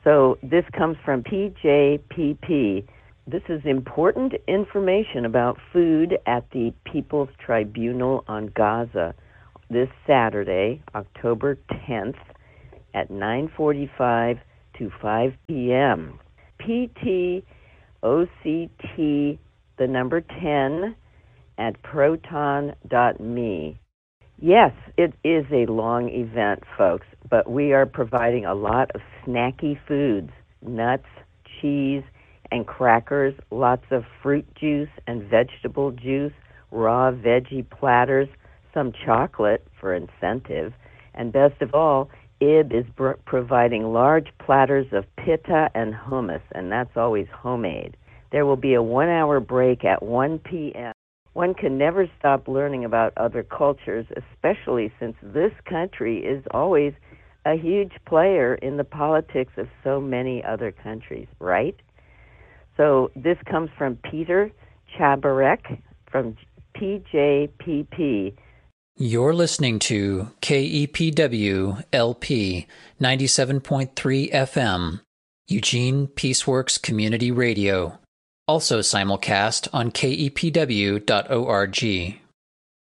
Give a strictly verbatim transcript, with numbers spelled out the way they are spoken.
So this comes from P J P P. This is important information about food at the People's Tribunal on Gaza this Saturday, October tenth, at nine forty-five to five p.m. P T O C T, the number ten, at proton dot me. Yes, it is a long event, folks, but we are providing a lot of snacky foods, nuts, cheese, and crackers, lots of fruit juice and vegetable juice, raw veggie platters, some chocolate for incentive, and best of all, I B is br- providing large platters of pita and hummus, and that's always homemade. There will be a one-hour break at one p.m. One can never stop learning about other cultures, especially since this country is always a huge player in the politics of so many other countries, right? So this comes from Peter Chabarek from P J P P. You're listening to K E P W L P ninety-seven point three F M, Eugene Peaceworks Community Radio, also simulcast on K E P W dot org.